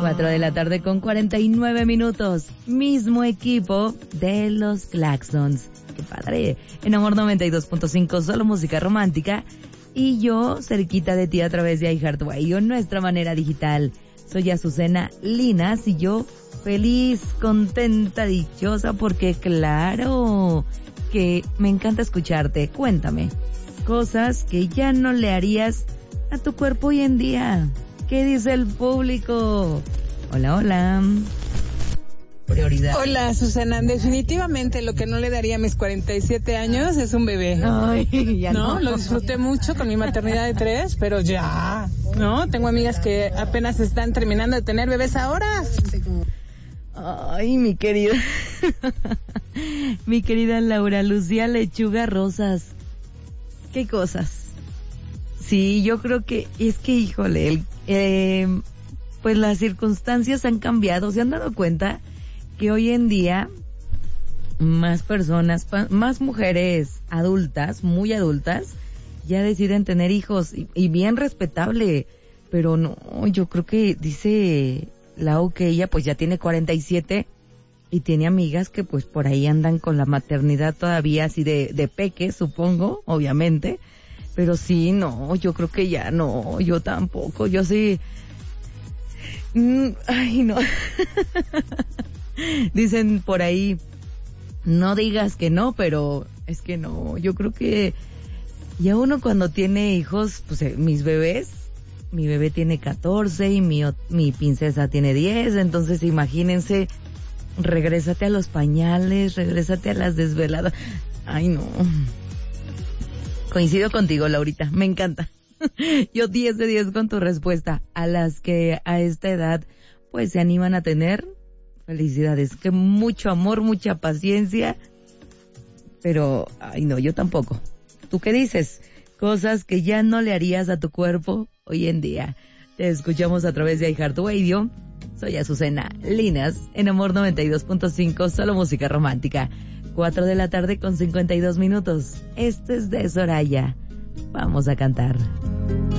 4 de la tarde con 49 minutos. Mismo equipo de los Claxons. ¡Qué padre! En Amor 92.5, solo música romántica. Y yo, cerquita de ti a través de iHeartRadio, nuestra manera digital. Soy Azucena Linas y yo feliz, contenta, dichosa, porque claro que me encanta escucharte. Cuéntame, cosas que ya no le harías a tu cuerpo hoy en día. ¿Qué dice el público? Hola, hola. Prioridad. Hola, Susana. Definitivamente lo que no le daría a mis 47 años es un bebé. Ay, ya no. Lo disfruté mucho con mi maternidad de 3, pero ya, ¿no? Tengo amigas que apenas están terminando de tener bebés ahora. Ay, mi querida. Mi querida Laura Lucía Lechuga Rosas. ¿Qué cosas? Sí, yo creo que, es que, híjole, pues las circunstancias han cambiado. ¿Se han dado cuenta que hoy en día más personas, más mujeres adultas, muy adultas, ya deciden tener hijos? Y bien respetable, pero no, yo creo que dice Lau que ella pues ya tiene 47 y tiene amigas que pues por ahí andan con la maternidad todavía así de peque, supongo, obviamente. Pero sí, no, yo creo que ya no, yo tampoco, yo sí. Ay, no. Dicen por ahí, no digas que no, pero es que no, yo creo que ya uno cuando tiene hijos, pues mis bebés, mi bebé tiene 14 y mi princesa tiene 10, entonces imagínense, regrésate a los pañales, regrésate a las desveladas. Ay, no. Coincido contigo, Laurita, me encanta. Yo 10 de 10 con tu respuesta. A las que a esta edad pues se animan a tener, felicidades. Que mucho amor, mucha paciencia. Pero, ay no, yo tampoco. ¿Tú qué dices? Cosas que ya no le harías a tu cuerpo hoy en día. Te escuchamos a través de iHeartRadio. Soy Azucena Linas, en Amor 92.5, solo música romántica. 4 de la tarde con 52 minutos. Este es de Soraya. Vamos a cantar.